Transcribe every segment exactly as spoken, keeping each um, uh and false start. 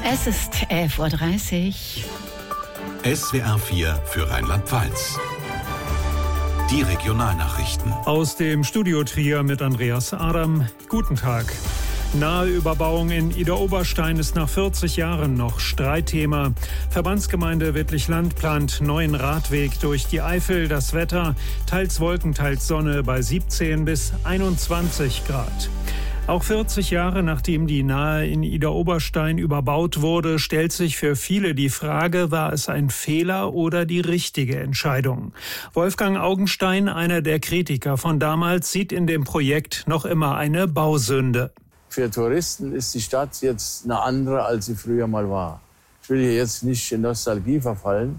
Es ist elf Uhr dreißig. S W R vier für Rheinland-Pfalz. Die Regionalnachrichten. Aus dem Studio Trier mit Andreas Adam. Guten Tag. Nahe Überbauung in Idar-Oberstein ist nach vierzig Jahren noch Streitthema. Verbandsgemeinde Wittlich-Land plant neuen Radweg durch die Eifel. Das Wetter teils Wolken, teils Sonne bei siebzehn bis einundzwanzig Grad. Auch vierzig Jahre nachdem die Nahe in Idar-Oberstein überbaut wurde, stellt sich für viele die Frage, war es ein Fehler oder die richtige Entscheidung? Wolfgang Augenstein, einer der Kritiker von damals, sieht in dem Projekt noch immer eine Bausünde. Für Touristen ist die Stadt jetzt eine andere, als sie früher mal war. Ich will hier jetzt nicht in Nostalgie verfallen,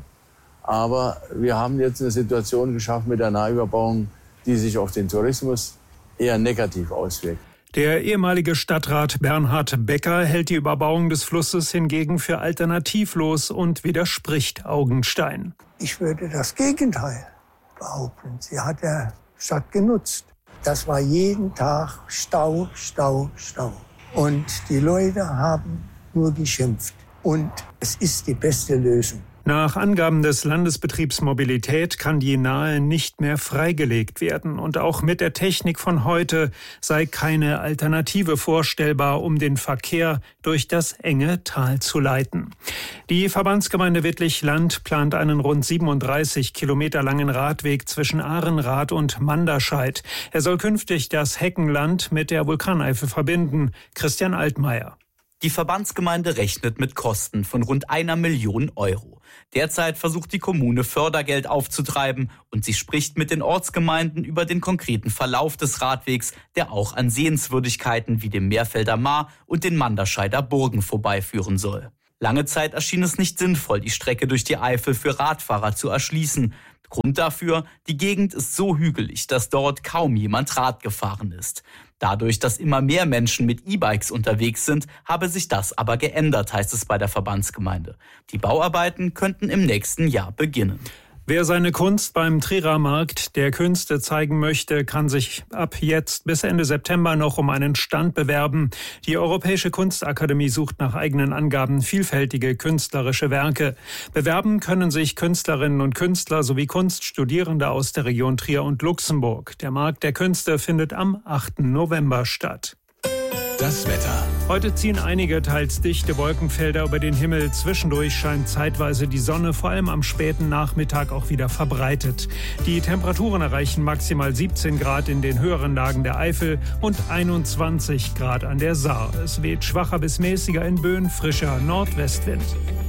aber wir haben jetzt eine Situation geschaffen mit der Nahüberbauung, die sich auf den Tourismus eher negativ auswirkt. Der ehemalige Stadtrat Bernhard Becker hält die Überbauung des Flusses hingegen für alternativlos und widerspricht Augenstein. Ich würde das Gegenteil behaupten. Sie hat der Stadt genutzt. Das war jeden Tag Stau, Stau, Stau. Und die Leute haben nur geschimpft. Und es ist die beste Lösung. Nach Angaben des Landesbetriebs Mobilität kann die Nahe nicht mehr freigelegt werden. Und auch mit der Technik von heute sei keine Alternative vorstellbar, um den Verkehr durch das enge Tal zu leiten. Die Verbandsgemeinde Wittlich-Land plant einen rund siebenunddreißig Kilometer langen Radweg zwischen Ahrenrath und Manderscheid. Er soll künftig das Heckenland mit der Vulkaneifel verbinden. Christian Altmaier. Die Verbandsgemeinde rechnet mit Kosten von rund einer Million Euro. Derzeit versucht die Kommune Fördergeld aufzutreiben und sie spricht mit den Ortsgemeinden über den konkreten Verlauf des Radwegs, der auch an Sehenswürdigkeiten wie dem Meerfelder Maar und den Manderscheider Burgen vorbeiführen soll. Lange Zeit erschien es nicht sinnvoll, die Strecke durch die Eifel für Radfahrer zu erschließen. Grund dafür, die Gegend ist so hügelig, dass dort kaum jemand Rad gefahren ist. Dadurch, dass immer mehr Menschen mit E-Bikes unterwegs sind, habe sich das aber geändert, heißt es bei der Verbandsgemeinde. Die Bauarbeiten könnten im nächsten Jahr beginnen. Wer seine Kunst beim Trierer Markt der Künste zeigen möchte, kann sich ab jetzt bis Ende September noch um einen Stand bewerben. Die Europäische Kunstakademie sucht nach eigenen Angaben vielfältige künstlerische Werke. Bewerben können sich Künstlerinnen und Künstler sowie Kunststudierende aus der Region Trier und Luxemburg. Der Markt der Künste findet am achten November statt. Das Wetter. Heute ziehen einige teils dichte Wolkenfelder über den Himmel. Zwischendurch scheint zeitweise die Sonne, vor allem am späten Nachmittag auch wieder verbreitet. Die Temperaturen erreichen maximal siebzehn Grad in den höheren Lagen der Eifel und einundzwanzig Grad an der Saar. Es weht schwacher bis mäßiger in Böen, frischer Nordwestwind.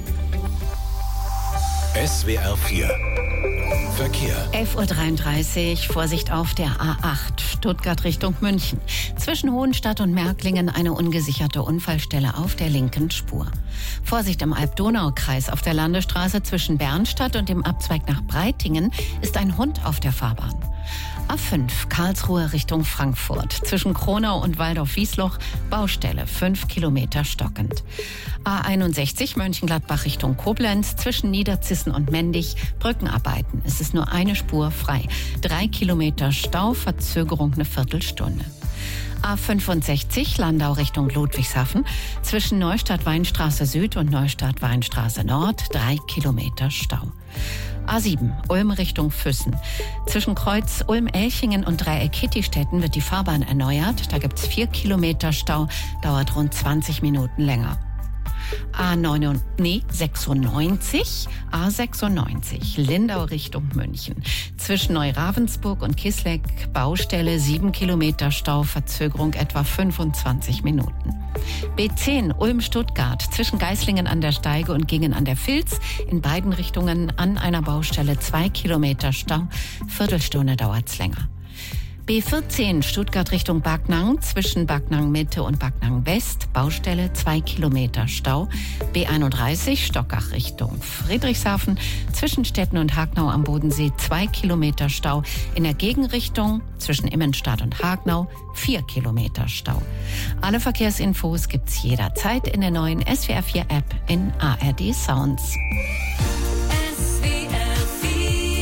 S W R vier. Verkehr. elf Uhr dreiunddreißig, Vorsicht auf der A acht, Stuttgart Richtung München. Zwischen Hohenstadt und Märklingen eine ungesicherte Unfallstelle auf der linken Spur. Vorsicht im Alb-Donau-Kreis auf der Landesstraße zwischen Bernstadt und dem Abzweig nach Breitingen ist ein Hund auf der Fahrbahn. A fünf, Karlsruhe Richtung Frankfurt. Zwischen Kronau und Waldorf-Wiesloch Baustelle, fünf Kilometer stockend. A einundsechzig, Mönchengladbach Richtung Koblenz. Zwischen Niederzissen und Mendig Brückenarbeiten. Es ist nur eine Spur frei. Drei Kilometer Stau, Verzögerung eine Viertelstunde. A fünfundsechzig, Landau Richtung Ludwigshafen. Zwischen Neustadt-Weinstraße Süd und Neustadt-Weinstraße Nord. Drei Kilometer Stau. A sieben, Ulm Richtung Füssen. Zwischen Kreuz Ulm-Elchingen und Dreieck-Kittistetten wird die Fahrbahn erneuert. Da gibt's vier Kilometer Stau, dauert rund zwanzig Minuten länger. A neun, nee, sechsundneunzig, A sechsundneunzig, Lindau Richtung München. Zwischen Neuravensburg und Kisleck Baustelle, sieben Kilometer Stau, Verzögerung etwa fünfundzwanzig Minuten. B zehn, Ulm-Stuttgart, zwischen Geislingen an der Steige und Gingen an der Vilz, in beiden Richtungen an einer Baustelle, zwei Kilometer Stau, Viertelstunde dauert's länger. B vierzehn, Stuttgart Richtung Backnang, zwischen Backnang Mitte und Backnang West, Baustelle, zwei Kilometer Stau. B einunddreißig, Stockach Richtung Friedrichshafen, zwischen Stetten und Hagnau am Bodensee, zwei Kilometer Stau. In der Gegenrichtung, zwischen Immenstadt und Hagnau, vier Kilometer Stau. Alle Verkehrsinfos gibt's jederzeit in der neuen S W R vier App in A R D Sounds.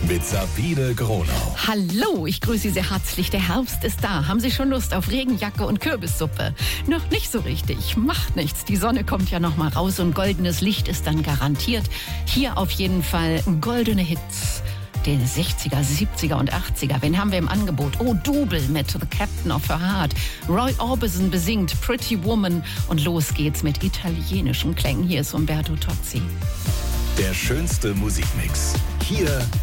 mit Sabine Gronau. Hallo, ich grüße Sie sehr herzlich. Der Herbst ist da. Haben Sie schon Lust auf Regenjacke und Kürbissuppe? Noch nicht so richtig. Macht nichts. Die Sonne kommt ja noch mal raus und goldenes Licht ist dann garantiert. Hier auf jeden Fall goldene Hits. Den sechziger, siebziger und achtziger. Wen haben wir im Angebot? Oh, Double mit The Captain of Her Heart. Roy Orbison besingt Pretty Woman. Und los geht's mit italienischen Klängen. Hier ist Umberto Tozzi. Der schönste Musikmix. Hier